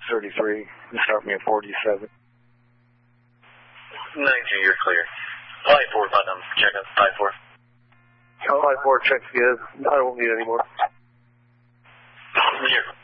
33. You start me at 47. 92, you're clear. 54, button, check out 54. 54, check's good. I won't need any more. You're